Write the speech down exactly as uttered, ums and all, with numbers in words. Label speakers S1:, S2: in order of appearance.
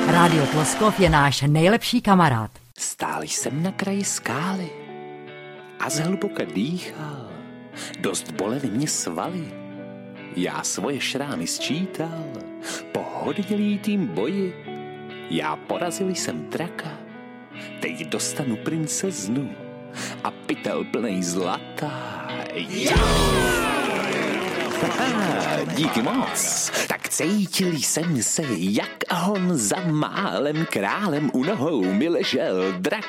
S1: Rádio Tloskov je náš nejlepší kamarád.
S2: Stál jsem na kraji skály a zhluboka dýchal. Dost bolely mě svaly. Já svoje šrány sčítal. Po hodnělítým boji já porazil jsem draka. Teď dostanu princeznu a pytel plnej zlata. Díky moc. Tak cítil jsem se, jak on za málem králem u nohou mi ležel drak.